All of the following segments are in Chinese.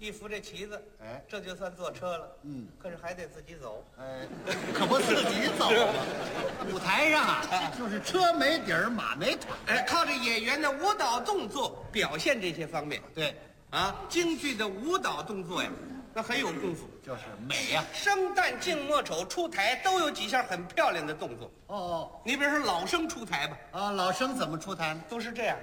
一扶这旗子， 哎， 这就算坐车了。 嗯， 可是还得自己走。 哎，可不自己走吗？舞台上啊，就是车没底儿，马没腿。 哎，靠着演员的舞蹈动作表现这些方面。 对， 啊，京剧的舞蹈动作呀，那很有功夫。 就是美呀。 生旦净末丑出台都有几项很漂亮的动作。 哦你比如说老生出台吧， 哦，老生怎么出台呢？ 都是这样。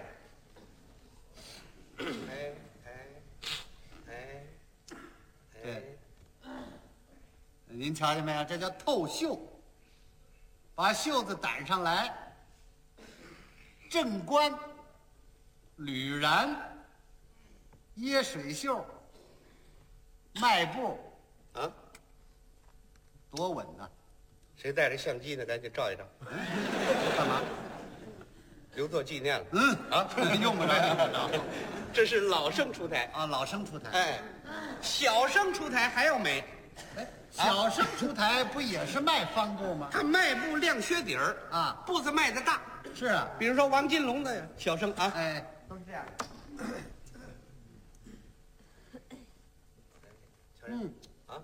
哎哎哎对，您瞧见没有？这叫透袖，把袖子掸上来，正冠、履髯、掖水袖、迈步， 啊！ 多稳呐！ 谁带着相机呢？赶紧照一照， 干嘛？ 留作纪念了。 啊，用不着。 这是老生出台。 啊，老生出台。 哎，小生出台还要美。 哎，小生出台不也是迈方步吗？ 他迈步亮靴底儿啊， 步子迈得大。 是啊。 比如说王金龙的小生啊， 哎， 都是这样。啊，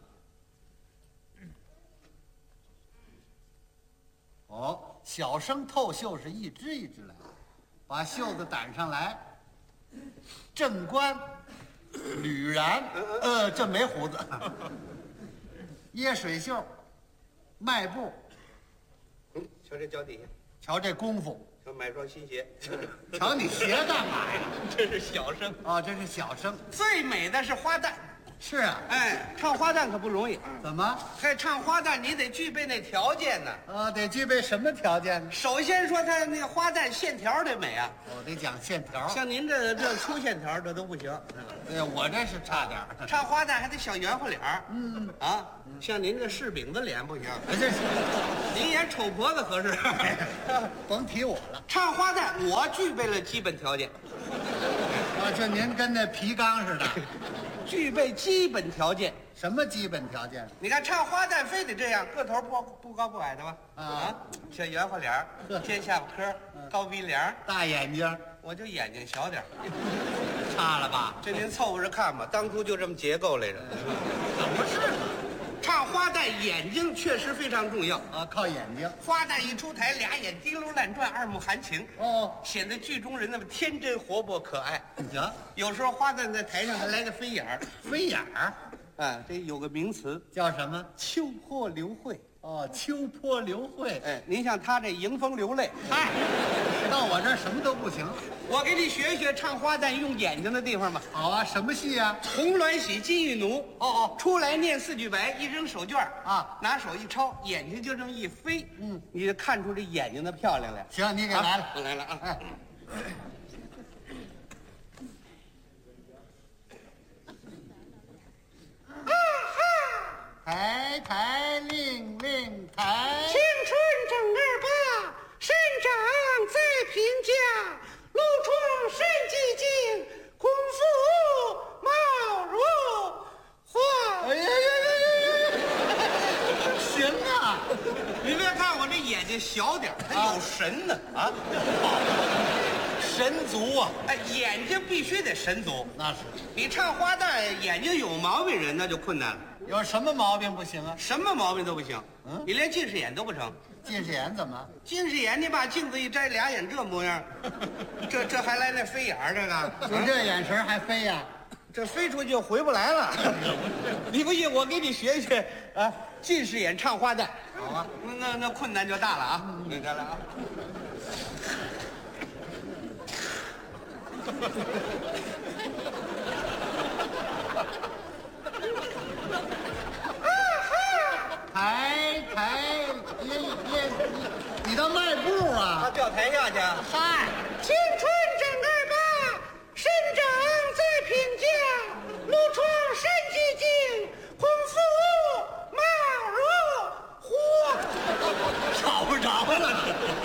哦，小生透袖是一支一支来，把袖子掸上来，正冠、履髯，这没胡子，掖水袖，迈步， 瞧这脚底下， 瞧这功夫， 瞧买双新鞋， 瞧你鞋干嘛呀？ 这是小生。 哦，这是小生。 最美的是花旦。 是啊。 哎，唱花旦可不容易。 怎么？ 还唱花旦，你得具备那条件呢。 得具备什么条件呢？ 首先说他那个花旦线条得美啊， 得讲线条。 像您这粗线条这都不行。 对，我这是差点儿。 唱花旦还得小圆乎脸儿。像您这柿饼子脸不行。 这是您演丑婆子合适。 甭提我了。 唱花旦，我具备了基本条件。 就您跟那皮缸似的。 具备基本条件。 什么基本条件？ 你看唱花旦非得这样，个头不高不矮的吧？小圆乎脸儿，尖下巴颏，高鼻梁， 大眼睛， 我就眼睛小点儿， 差了吧？ 这您凑合着看吧，当初就这么结构来着。 怎么是？ 唱花旦眼睛确实非常重要啊，靠眼睛。 花旦一出台，俩眼滴溜乱转，二目含情，显得剧中人那么天真活泼可爱。 行， 有时候花旦在台上还来个飞眼儿， 飞眼儿， 这有个名词叫什么？ 秋波流慧。 秋波流慧。 哎，您像他这迎风流泪， 到我这儿什么都不行。 我给你学学唱花旦用眼睛的地方吧。 好啊，什么戏啊？ 红鸾喜金玉奴。出来念四句白，一扔手绢拿手一抄，眼睛就这么一飞，你就看出这眼睛的漂亮来。 行，你给来了， 我来了啊！ 哎，抬抬令令抬， 青春正28，身长在贫家，露出身寂静，功夫貌如花。 哎呀！行啊， 你别看我这眼睛小点儿，它有神呢啊！ 神足啊！ 哎，眼睛必须得神足。 那是。 你唱花旦，眼睛有毛病人那就困难了。 有什么毛病不行啊？ 什么毛病都不行。你连近视眼都不成。 近视眼怎么？ 近视眼你把镜子一摘，俩眼这模样，这还来那飞眼儿，这个就这眼神还飞呀？ 这飞出去就回不来了。你不信，我给你学学啊，近视眼唱花旦。 好啊， 那困难就大了啊！你看了啊。 抬你倒迈步啊！ 他掉台下去。 嗨， 青春正28，身长在贫家，露出身寂静，功夫貌如花。 找不着了。